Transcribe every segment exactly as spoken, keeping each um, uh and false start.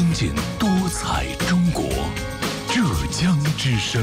听见多彩中国，浙江之声。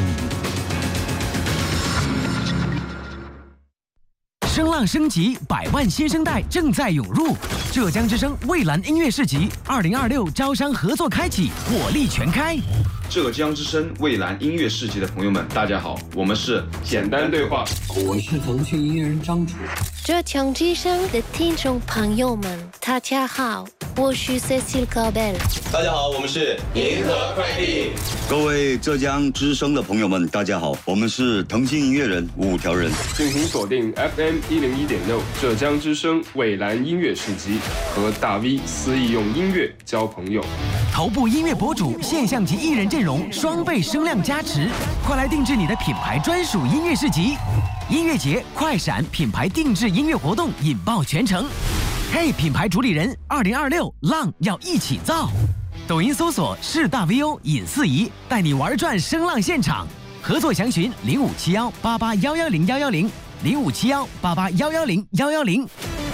声浪升级，百万新生代正在涌入。浙江之声蔚蓝音乐市集二零二六招商合作开启，火力全开。 浙江之声蔚蓝音乐市集的朋友们，大家好，我们是简单对话， 我是腾讯音乐人张楚。 浙江之声的听众朋友们，大家好，我是 Cecile Cabel。 大家好，我们是银河快递。 各位浙江之声的朋友们，大家好，我们是腾讯音乐人五条人。 敬请锁定 F M 一零一点六浙江之声蔚蓝音乐市集，和大 V 肆意用音乐交朋友。 头部音乐博主、现象级艺人阵容，双倍声量加持，快来定制你的品牌专属音乐市集。音乐节快闪品牌定制音乐活动引爆全城。嘿，品牌主理人，二零二六浪要一起造。抖音搜索是大 V O 尹四仪，带你玩转声浪现场。合作详询零五七幺八八幺幺零幺幺零零五七幺八八幺幺零幺幺零。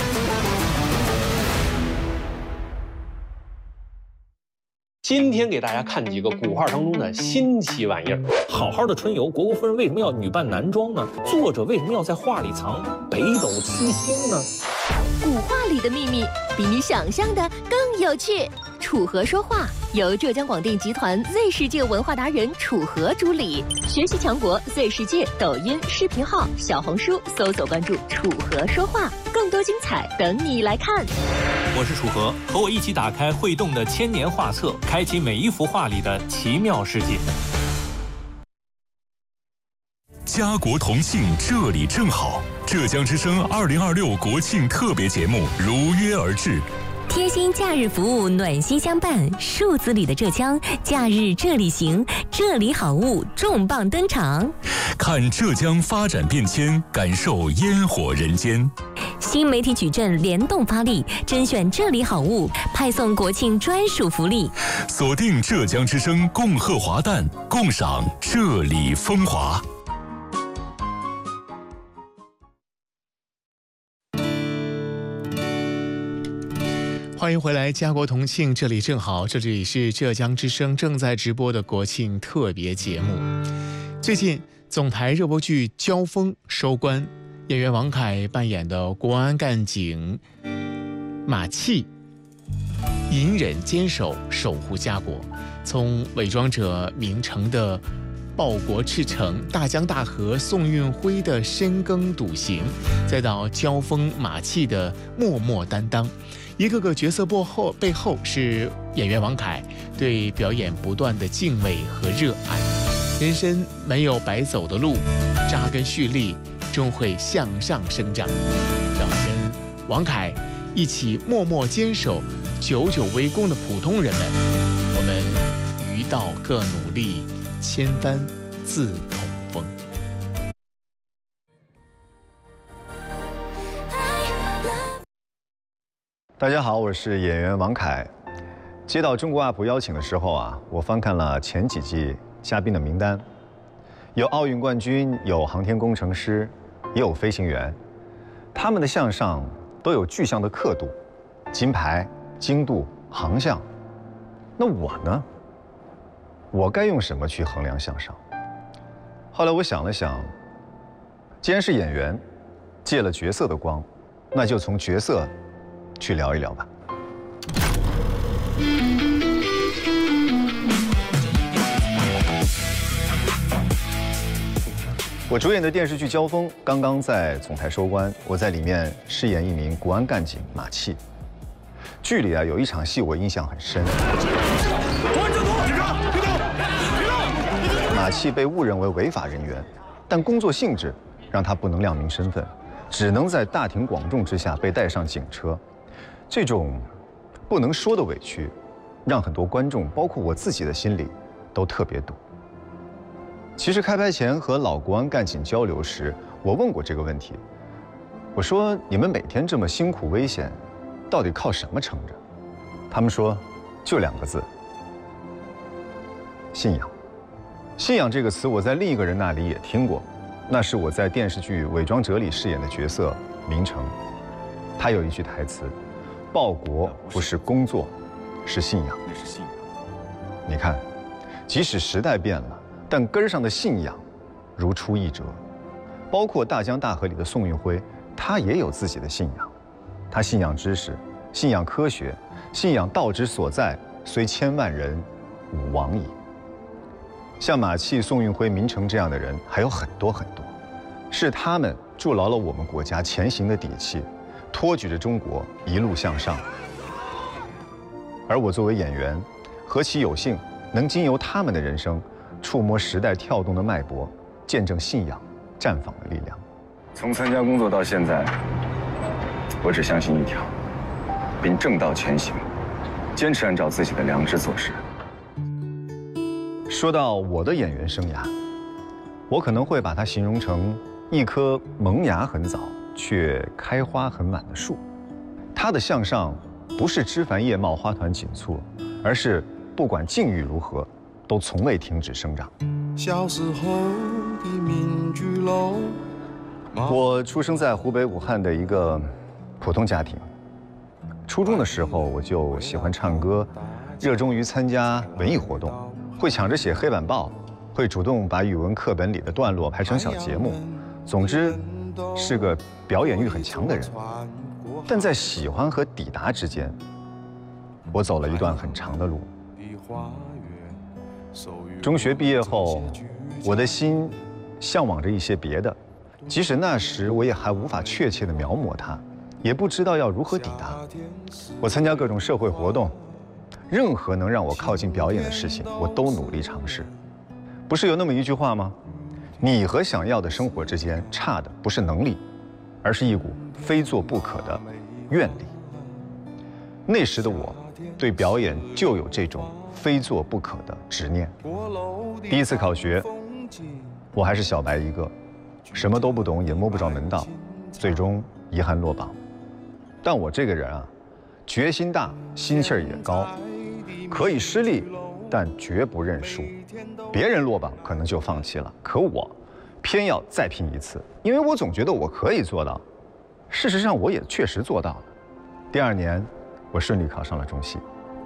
今天给大家看几个古画当中的新奇玩意儿。好好的春游，虢国夫人为什么要女扮男装呢？作者为什么要在画里藏北斗七星呢？ 古画里的秘密比你想象的更有趣。楚河说话由浙江广电集团 Z 世界文化达人楚河主理，学习强国 Z 世界抖音视频号、小红书搜索关注楚河说话，更多精彩等你来看。 我是楚河，和我一起打开会动的千年画册，开启每一幅画里的奇妙世界。 家国同庆，这里正好。浙江之声二零二六国庆特别节目如约而至。 贴心假日服务，暖心相伴，数字里的浙江，假日这里行，这里好物重磅登场。 看浙江发展变迁，感受烟火人间。 新媒体矩阵联动发力，甄选这里好物，派送国庆专属福利。 锁定浙江之声，共贺华诞，共赏这里风华。 欢迎回来，家国同庆，这里正好，这里是浙江之声正在直播的国庆特别节目。最近总台热播剧《交锋》收官，演员王凯扮演的国安干警马契，隐忍坚守，守护家国，从伪装者明成的报国赤诚，大江大河宋运辉的深耕笃行，再到交锋马契的默默担当。一个个角色背后背后是演员王凯对表演不断的敬畏和热爱。人生没有白走的路，扎根蓄力，终会向上生长。让我们跟王凯一起默默坚守，久久为功的普通人们，我们渔道各努力，千帆自同风。 大家好，我是演员王凯。接到中国 U P 邀请的时候啊，我翻看了前几季嘉宾的名单，有奥运冠军，有航天工程师，也有飞行员，他们的向上都有具象的刻度，金牌、精度、航向。那我呢？我该用什么去衡量向上？后来我想了想，既然是演员，借了角色的光，那就从角色去聊一聊吧。我主演的电视剧《交锋》刚刚在总台收官，我在里面饰演一名国安干警马契。剧里啊有一场戏我印象很深。马契被误认为违法人员，但工作性质让他不能亮明身份，只能在大庭广众之下被带上警车。这种不能说的委屈，让很多观众，包括我自己的心里都特别堵。其实开拍前和老国安干警交流时，我问过这个问题，我说你们每天这么辛苦危险，到底靠什么撑着？他们说，就两个字：信仰。信仰这个词，我在另一个人那里也听过，那是我在电视剧《伪装者》里饰演的角色明成，他有一句台词：报国不是工作，是信仰。那是信仰。 你看，即使时代变了，但根儿上的信仰如出一辙。包括大江大河里的宋运辉，他也有自己的信仰，他信仰知识，信仰科学，信仰道之所在，虽千万人，吾往矣。像马契、宋运辉、明成这样的人还有很多很多，是他们筑牢了我们国家前行的底气，托举着中国一路向上。而我作为演员，何其有幸能经由他们的人生，触摸时代跳动的脉搏，见证信仰绽放的力量。从参加工作到现在，我只相信一条，并正道前行，坚持按照自己的良知做事。说到我的演员生涯，我可能会把它形容成一棵萌芽很早却开花很晚的树，它的向上不是枝繁叶茂、花团锦簇，而是不管境遇如何，都从未停止生长。小时候的民居楼，我出生在湖北武汉的一个普通家庭。初中的时候，我就喜欢唱歌，热衷于参加文艺活动，会抢着写黑板报，会主动把语文课本里的段落排成小节目。总之，是个表演欲很强的人。但在喜欢和抵达之间，我走了一段很长的路。中学毕业后，我的心向往着一些别的，即使那时我也还无法确切地描摹它，也不知道要如何抵达。我参加各种社会活动，任何能让我靠近表演的事情，我都努力尝试。不是有那么一句话吗？你和想要的生活之间差的不是能力，而是一股非做不可的愿力。那时的我，对表演就有这种非做不可的执念。第一次考学，我还是小白一个，什么都不懂，也摸不着门道，最终遗憾落榜。但我这个人啊，决心大，心气儿也高，可以失利，但绝不认输。别人落榜可能就放弃了，可我偏要再拼一次，因为我总觉得我可以做到。事实上，我也确实做到了。第二年，我顺利考上了中戏。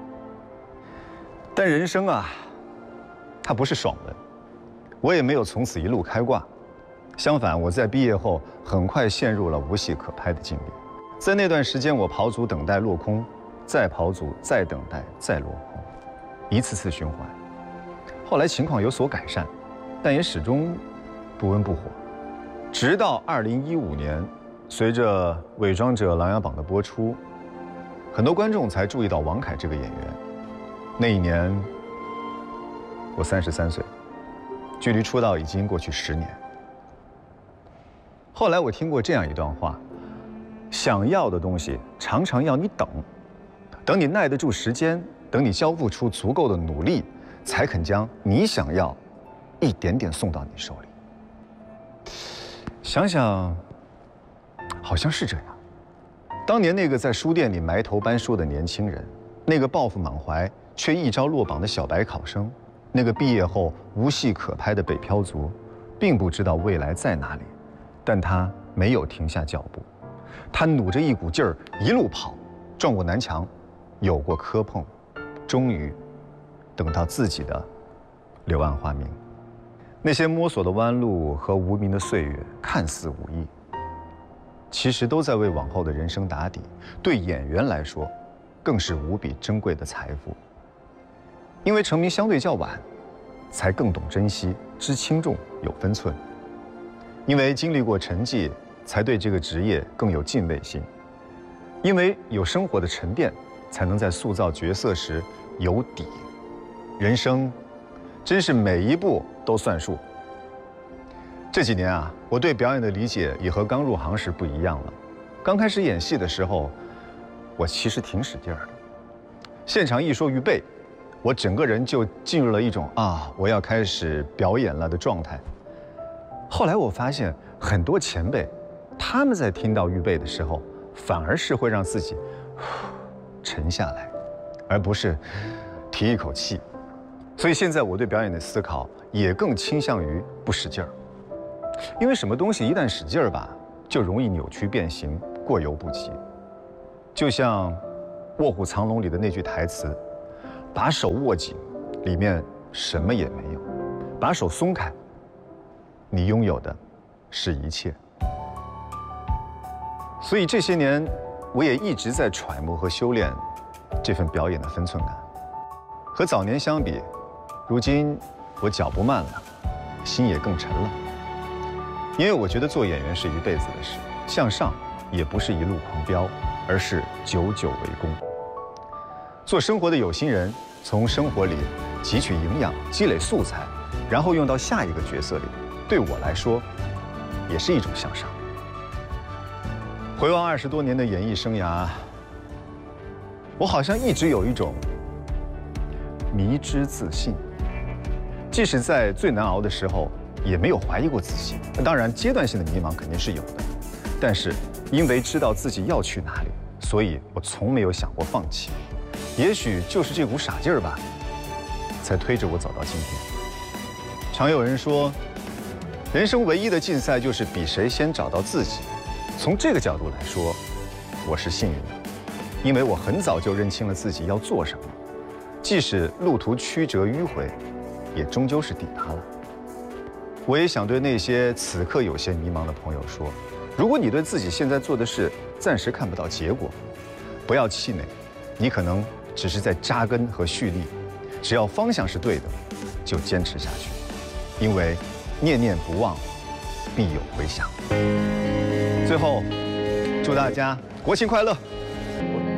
但人生啊，它不是爽文，我也没有从此一路开挂。相反，我在毕业后很快陷入了无戏可拍的境地。在那段时间，我跑组等待落空，再跑组，再等待，再落空，一次次循环。后来情况有所改善，但也始终不温不火。直到二零一五年，随着《伪装者琅琊榜》的播出，很多观众才注意到王凯这个演员。那一年，我三十三岁，距离出道已经过去十年。后来我听过这样一段话：想要的东西常常要你等，等你耐得住时间，等你交付出足够的努力，才肯将你想要一点点送到你手里。想想，好像是这样。当年那个在书店里埋头搬书的年轻人，那个抱负满怀却一朝落榜的小白考生，那个毕业后无戏可拍的北漂族，并不知道未来在哪里，但他没有停下脚步，他努着一股劲儿一路跑，撞过南墙，有过磕碰，终于等到自己的柳暗花明。那些摸索的弯路和无名的岁月看似无益，其实都在为往后的人生打底。对演员来说，更是无比珍贵的财富。因为成名相对较晚，才更懂珍惜，知轻重，有分寸。因为经历过沉寂，才对这个职业更有敬畏心。因为有生活的沉淀，才能在塑造角色时有底。人生真是每一步都算数。这几年啊，我对表演的理解也和刚入行时不一样了。刚开始演戏的时候，我其实挺使劲儿的。现场一说预备，我整个人就进入了一种啊，我要开始表演了的状态。后来我发现，很多前辈，他们在听到预备的时候，反而是会让自己沉下来，而不是提一口气。所以现在我对表演的思考也更倾向于不使劲儿，因为什么东西一旦使劲儿吧，就容易扭曲变形，过犹不及。就像《卧虎藏龙》里的那句台词：“把手握紧， 里面什么也没有。把手松开，你拥有的是一切。所以这些年，我也一直在揣摩和修炼这份表演的分寸感。和早年相比，如今我脚步慢了，心也更沉了。因为我觉得做演员是一辈子的事，向上也不是一路狂飙，而是久久为功。做生活的有心人，从生活里汲取营养，积累素材，然后用到下一个角色里，对我来说，也是一种向上。回望二十多年的演艺生涯，我好像一直有一种迷之自信，即使在最难熬的时候，也没有怀疑过自己。当然，阶段性的迷茫肯定是有的，但是因为知道自己要去哪里，所以我从没有想过放弃。也许就是这股傻劲儿吧，才推着我走到今天。常有人说，人生唯一的竞赛就是比谁先找到自己。从这个角度来说，我是幸运的，因为我很早就认清了自己要做什么，即使路途曲折迂回，也终究是抵达了。我也想对那些此刻有些迷茫的朋友说，如果你对自己现在做的事暂时看不到结果，不要气馁，你可能只是在扎根和蓄力，只要方向是对的，就坚持下去，因为念念不忘，必有回响。最后，祝大家国庆快乐！